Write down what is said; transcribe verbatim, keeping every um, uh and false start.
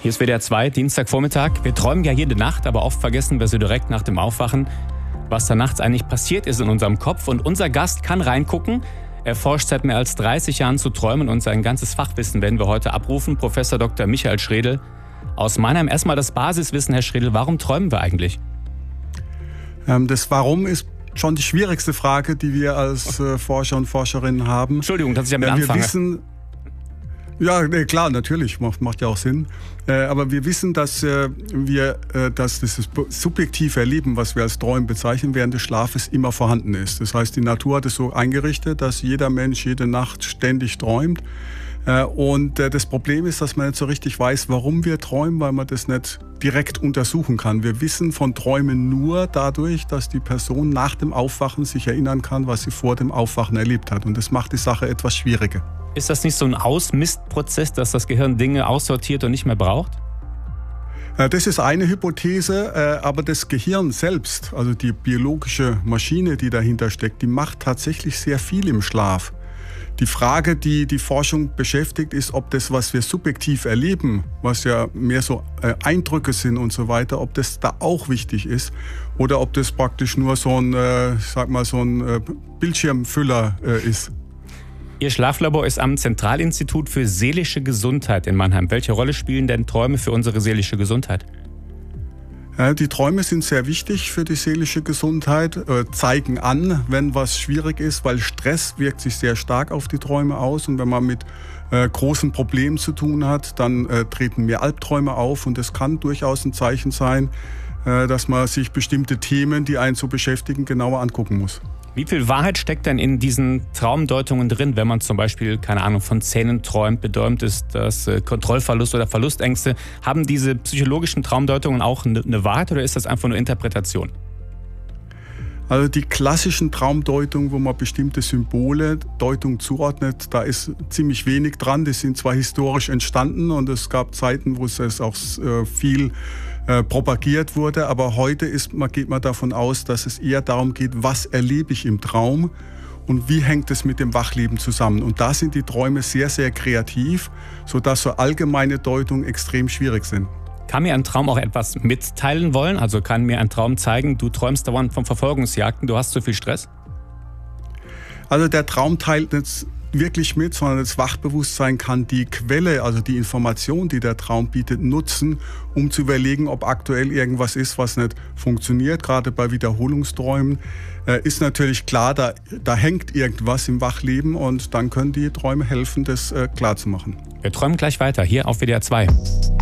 Hier ist W D R zwei, Dienstagvormittag. Wir träumen ja jede Nacht, aber oft vergessen wir so direkt nach dem Aufwachen, was da nachts eigentlich passiert ist in unserem Kopf. Und unser Gast kann reingucken. Er forscht seit mehr als dreißig Jahren zu Träumen und sein ganzes Fachwissen werden wir heute abrufen. Professor Doktor Michael Schredl aus Mannheim. Erstmal das Basiswissen, Herr Schredl. Warum träumen wir eigentlich? Ähm, das Warum ist schon die schwierigste Frage, die wir als äh, Forscher und Forscherinnen haben. Entschuldigung, dass ich damit äh, wir anfange. Wissen, ja, nee, klar, natürlich, macht, macht ja auch Sinn. Äh, aber wir wissen, dass äh, wir, äh, dass das subjektive Erleben, was wir als Träumen bezeichnen, während des Schlafes immer vorhanden ist. Das heißt, die Natur hat es so eingerichtet, dass jeder Mensch jede Nacht ständig träumt. Äh, und äh, das Problem ist, dass man nicht so richtig weiß, warum wir träumen, weil man das nicht direkt untersuchen kann. Wir wissen von Träumen nur dadurch, dass die Person nach dem Aufwachen sich erinnern kann, was sie vor dem Aufwachen erlebt hat. Und das macht die Sache etwas schwieriger. Ist das nicht so ein Ausmistprozess, dass das Gehirn Dinge aussortiert und nicht mehr braucht? Das ist eine Hypothese, aber das Gehirn selbst, also die biologische Maschine, die dahinter steckt, die macht tatsächlich sehr viel im Schlaf. Die Frage, die die Forschung beschäftigt, ist, ob das, was wir subjektiv erleben, was ja mehr so Eindrücke sind und so weiter, ob das da auch wichtig ist oder ob das praktisch nur so ein, ich sag mal, so ein Bildschirmfüller ist. Ihr Schlaflabor ist am Zentralinstitut für seelische Gesundheit in Mannheim. Welche Rolle spielen denn Träume für unsere seelische Gesundheit? Die Träume sind sehr wichtig für die seelische Gesundheit, äh, zeigen an, wenn was schwierig ist, weil Stress wirkt sich sehr stark auf die Träume aus. Und wenn man mit äh, großen Problemen zu tun hat, dann äh, treten mehr Albträume auf. Und das kann durchaus ein Zeichen sein, äh, dass man sich bestimmte Themen, die einen so beschäftigen, genauer angucken muss. Wie viel Wahrheit steckt denn in diesen Traumdeutungen drin, wenn man zum Beispiel, keine Ahnung, von Zähnen träumt, bedeutet ist das äh, Kontrollverlust oder Verlustängste? Haben diese psychologischen Traumdeutungen auch eine, eine Wahrheit oder ist das einfach nur Interpretation? Also die klassischen Traumdeutungen, wo man bestimmte Symbole, Deutung zuordnet, da ist ziemlich wenig dran. Die sind zwar historisch entstanden und es gab Zeiten, wo es auch äh, viel äh, propagiert wurde, aber heute ist, man, geht man davon aus, dass es eher darum geht, was erlebe ich im Traum und wie hängt es mit dem Wachleben zusammen. Und da sind die Träume sehr, sehr kreativ, sodass so allgemeine Deutungen extrem schwierig sind. Kann mir ein Traum auch etwas mitteilen wollen? Also kann mir ein Traum zeigen, du träumst dauernd von Verfolgungsjagden, du hast zu viel Stress? Also der Traum teilt nicht wirklich mit, sondern das Wachbewusstsein kann die Quelle, also die Information, die der Traum bietet, nutzen, um zu überlegen, ob aktuell irgendwas ist, was nicht funktioniert. Gerade bei Wiederholungsträumen äh, ist natürlich klar, da, da hängt irgendwas im Wachleben und dann können die Träume helfen, das äh, klarzumachen. Wir träumen gleich weiter, hier auf W D R zwei.